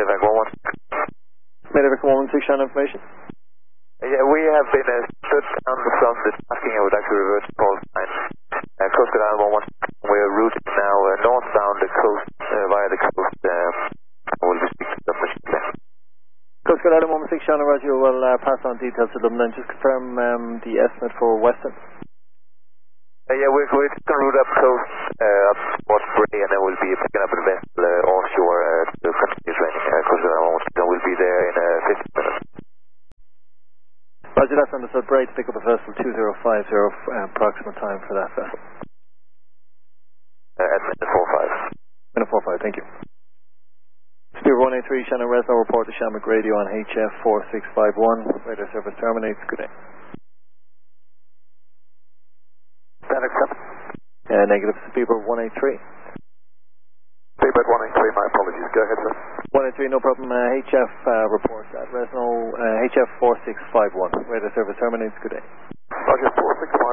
Medevac 1-1. Medevac 116 on information. Yeah, we have been stood down from the tracking and would like to revert to call sign. Coast Guard Island 1-1. We're routed now northbound the coast, via the coast. We'll be speaking to the machine there. Coast Guard Island 116 on Roger, will pass on details to Dublin and just confirm the estimate for Western. Yeah, we're going to route up coast, up towards Bray, and then we'll be picking up a vessel offshore to continue training. Coast Guard Island 116, we'll be there in 15 minutes. Roger, that's understood. Bray to pick up a vessel 2050, approximate time for that vessel. At minute 45. Minute 45, thank you. Spear 183, Shannon Resno, report to Shamrock Radio on HF 4651. Radar service terminates. Good day. That accept? Negative. Speedbird 183. Speedbird 183, my apologies. Go ahead, sir. 183, no problem. HF report at Resno, HF 4651. Radar service terminates. Good day. Roger, 461.